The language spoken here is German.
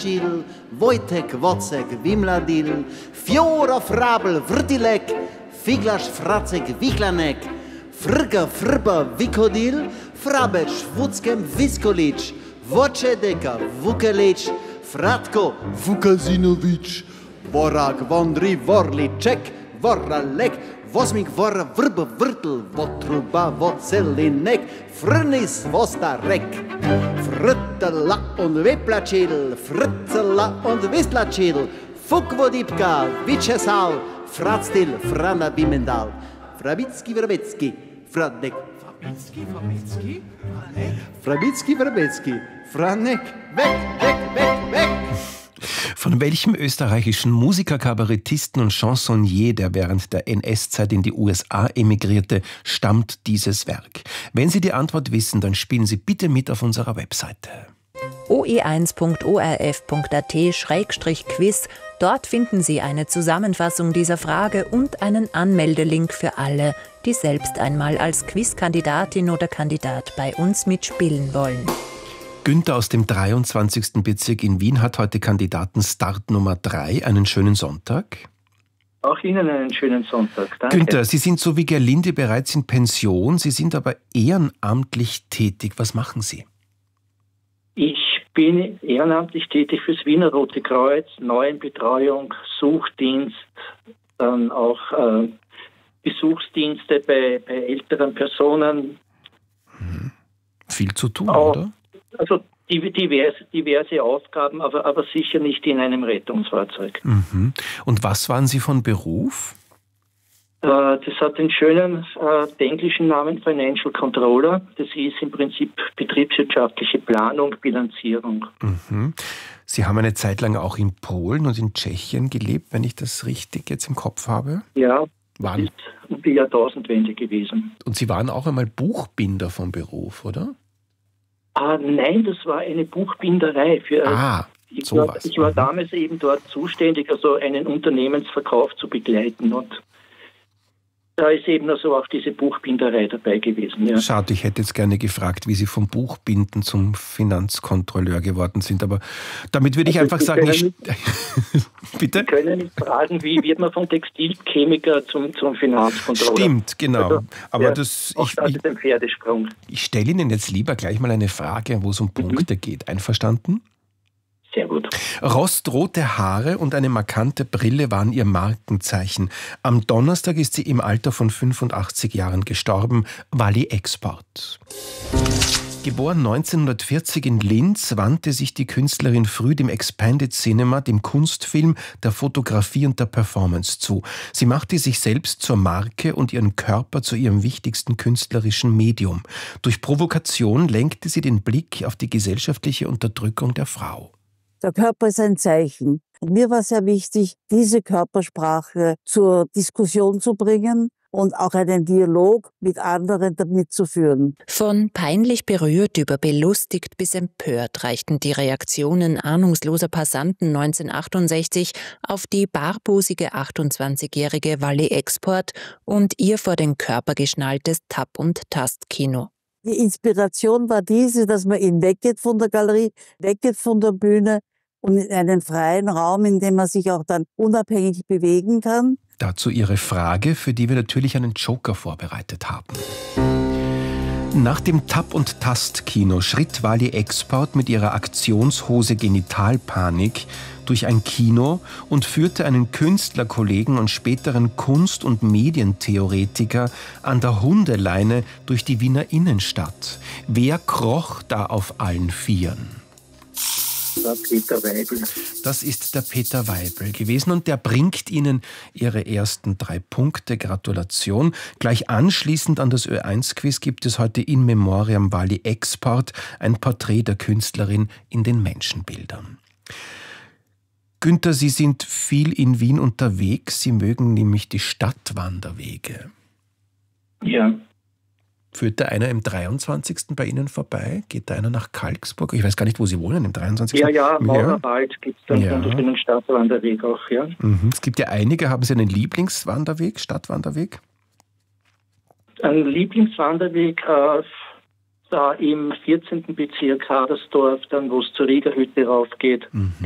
Wimlacil, Wojtek, Wocek, Wimladil, Fiora, Frabel, Vrtilek, Figlasz, Fracek, Wichlanek, Frga, Frba, Vikodil, Frabec, Wuckem, Viskolic, Vocedeka, Vukelic, Fratko, Vukazinovic, Vorak, Vondri, Vorlicek, Voralek, Vosmik, Vora, Vrba, Vrtl, Votruba, Vocelinek, Frnis, Vostarek, Frittela und Weplacil, Fritzela und Wistlacil, Fukvodipka, Vicesal, Fratstil, Frana Bimendal, Frabitski, Frabetski, Fradek, Frabetski, Frabetski, Franek, weg, weg, weg, weg! Von welchem österreichischen Musiker, Kabarettisten und Chansonnier, der während der NS-Zeit in die USA emigrierte, stammt dieses Werk? Wenn Sie die Antwort wissen, dann spielen Sie bitte mit auf unserer Webseite. oe1.orf.at/quiz. Dort finden Sie eine Zusammenfassung dieser Frage und einen Anmeldelink für alle, die selbst einmal als Quizkandidatin oder Kandidat bei uns mitspielen wollen. Günther aus dem 23. Bezirk in Wien hat heute Kandidatenstart Nummer 3. Einen schönen Sonntag. Auch Ihnen einen schönen Sonntag. Danke. Günther, Sie sind so wie Gerlinde bereits in Pension. Sie sind aber ehrenamtlich tätig. Was machen Sie? Ich bin ehrenamtlich tätig fürs Wiener Rote Kreuz, Neuenbetreuung, Suchdienst, dann auch Besuchsdienste bei älteren Personen. Viel zu tun, auch, oder? Also diverse Aufgaben, aber sicher nicht in einem Rettungsfahrzeug. Mhm. Und was waren Sie von Beruf? Das hat den schönen englischen Namen Financial Controller. Das ist im Prinzip betriebswirtschaftliche Planung, Bilanzierung. Mhm. Sie haben eine Zeit lang auch in Polen und in Tschechien gelebt, wenn ich das richtig jetzt im Kopf habe. Ja, das ist um die Jahrtausendwende gewesen. Und Sie waren auch einmal Buchbinder vom Beruf, oder? Nein, das war eine Buchbinderei. Ich war damals eben dort zuständig, also einen Unternehmensverkauf zu begleiten. Und da ist eben also auch diese Buchbinderei dabei gewesen. Ja. Schade, ich hätte jetzt gerne ich, wie Sie vom Buchbinden zum Finanzkontrolleur geworden sind, aber damit würde ich einfach sagen, bitte? Sie können nicht fragen, wie wird man vom Textilchemiker zum Finanzkontrolleur. Stimmt, genau. Also, aber ja, das ist ein Pferdesprung. Ich stelle Ihnen jetzt lieber gleich mal eine Frage, wo es um Punkte geht. Einverstanden? Sehr gut. Rostrote Haare und eine markante Brille waren ihr Markenzeichen. Am Donnerstag ist sie im Alter von 85 Jahren gestorben, Wally Export. Geboren 1940 in Linz, wandte sich die Künstlerin früh dem Expanded Cinema, dem Kunstfilm, der Fotografie und der Performance zu. Sie machte sich selbst zur Marke und ihren Körper zu ihrem wichtigsten künstlerischen Medium. Durch Provokation lenkte sie den Blick auf die gesellschaftliche Unterdrückung der Frau. Der Körper ist ein Zeichen. Und mir war sehr wichtig, diese Körpersprache zur Diskussion zu bringen und auch einen Dialog mit anderen damit zu führen. Von peinlich berührt über belustigt bis empört reichten die Reaktionen ahnungsloser Passanten 1968 auf die barbusige 28-jährige Wally Export und ihr vor den Körper geschnalltes Tap- und Tastkino. Die Inspiration war diese, dass man ihn weggeht von der Galerie, weggeht von der Bühne und in einen freien Raum, in dem man sich auch dann unabhängig bewegen kann. Dazu Ihre Frage, für die wir natürlich einen Joker vorbereitet haben. Nach dem Tap- und Tastkino schritt Wally Export mit ihrer Aktionshose Genitalpanik durch ein Kino und führte einen Künstlerkollegen und späteren Kunst- und Medientheoretiker an der Hundeleine durch die Wiener Innenstadt. Wer kroch da auf allen Vieren? Der Peter Weibel. Das ist der Peter Weibel gewesen und der bringt Ihnen Ihre ersten 3 Punkte. Gratulation. Gleich anschließend an das Ö1-Quiz gibt es heute in Memoriam Wally Export ein Porträt der Künstlerin in den Menschenbildern. Günther, Sie sind viel in Wien unterwegs. Sie mögen nämlich die Stadtwanderwege. Ja. Führt da einer im 23. bei Ihnen vorbei? Geht da einer nach Kalksburg? Ich weiß gar nicht, wo Sie wohnen, im 23. Ja, Maurerwald gibt es dann einen Stadtwanderweg auch, ja. Es gibt ja einige. Haben Sie einen Lieblingswanderweg, Stadtwanderweg? Ein Lieblingswanderweg da im 14. Bezirk Hadersdorf, dann wo es zur Riegerhütte raufgeht.